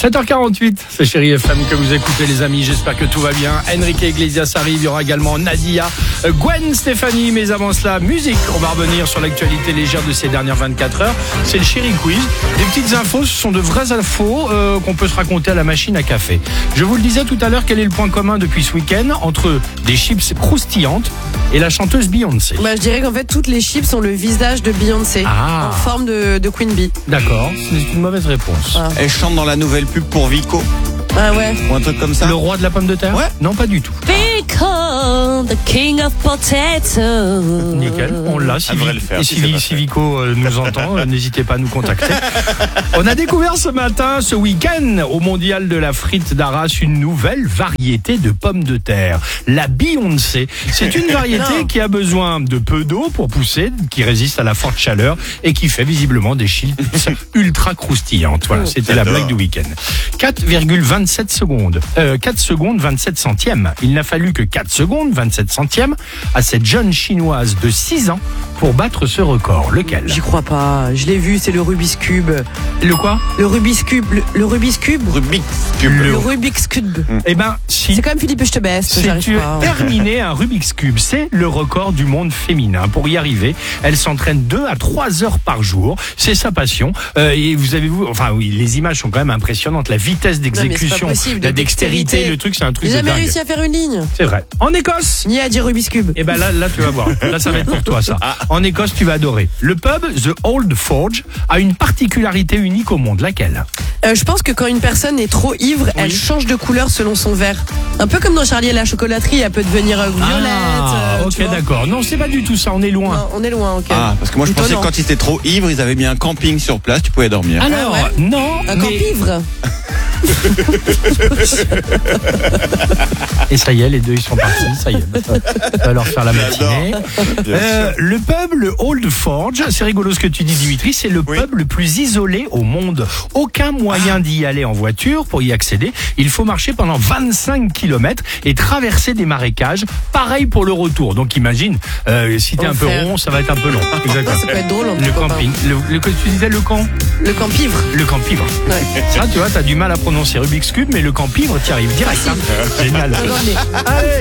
7h48, c'est Chérie FM que vous écoutez les amis, j'espère que tout va bien. Enrique Iglesias arrive, il y aura également Nadia, Gwen Stefani, mais avant cela, musique. On va revenir sur l'actualité légère de ces dernières 24 heures. C'est le Chérie Quiz. Des petites infos, ce sont de vraies infos qu'on peut se raconter à la machine à café. Je vous le disais tout à l'heure, quel est le point commun depuis ce week-end entre des chips croustillantes et la chanteuse Beyoncé? Je dirais qu'en fait, toutes les chips ont le visage de Beyoncé, en forme de Queen Bee. D'accord, c'est une mauvaise réponse. Elle chante dans la nouvelle pub pour Vico. Ah ouais. Ou un truc comme ça. Le roi de la pomme de terre? Ouais. Non, pas du tout. Vico, the king of potato. Nickel, on l'a. Si, devrait le faire, et si si, c'est pas si fait. Vico nous entend, n'hésitez pas à nous contacter. On a découvert ce matin, ce week-end, au mondial de la frite d'Arras, une nouvelle variété de pommes de terre. La Beyoncé. C'est une variété qui a besoin de peu d'eau pour pousser, qui résiste à la forte chaleur et qui fait visiblement des chips ultra croustillantes. Voilà, c'était la blague du week-end. 4,27 secondes. 4 secondes 27 centièmes. Il n'a fallu que 4 secondes 27 centièmes à cette jeune chinoise de 6 ans pour battre ce record. Lequel? J'y crois pas. Je l'ai vu, c'est le Rubik's Cube. Le quoi? Le Rubik's Cube. Le Rubik's Cube. Rubik's Cube. Le Rubik's Cube. Eh ben, si. C'est comme Philippe Je te baisse. Si J'arrive tu pas. terminé un Rubik's Cube, c'est le record du monde féminin. Pour y arriver, elle s'entraîne 2 à 3 heures par jour. C'est sa passion. Et vous avez vu, enfin oui, les images sont quand même impressionnantes. La vitesse d'exécution, possible, la de dextérité, dextérité. le truc, c'est un truc J'ai de jamais dingue. réussi à faire une ligne. C'est vrai. En Écosse. Ni à dire Rubik's Cube. Eh ben là, tu vas voir. Là, ça va être pour toi, ça. En Écosse, tu vas adorer. Le pub The Old Forge a une particularité unique au monde. Laquelle? Je pense que quand une personne est trop ivre, elle change de couleur selon son verre. Un peu comme dans Charlie et la chocolaterie, elle peut devenir violette. Ok, tu vois. d'accord. Non, c'est pas du tout ça. On est loin. Non, on est loin, ok. Ah, parce que moi je pensais que Étonnant. quand ils étaient trop ivres, ils avaient mis un camping sur place, tu pouvais dormir. Alors, Ah ouais. non. Un mais- camp ivre. Et ça y est, les deux, ils sont partis. Ça y est. Ça va leur faire la matinée. Le pub, le Old Forge, c'est rigolo ce que tu dis, Dimitri, c'est le pub le plus isolé au monde. Aucun moyen d'y aller en voiture pour y accéder. Il faut marcher pendant 25 km et traverser des marécages. Pareil pour le retour. Donc imagine, si t'es un peu Enfer. rond, ça va être un peu long. Exactement. Ça peut être drôle en Le tout cas. camping. Tu disais le camp? Le camp ivre. Le camp ivre. Ouais. Ça, tu vois, t'as du mal à prononcer Rubik's Cube, mais le camp ivre, t'y arrives direct. Hein. Génial. Allez. Allez.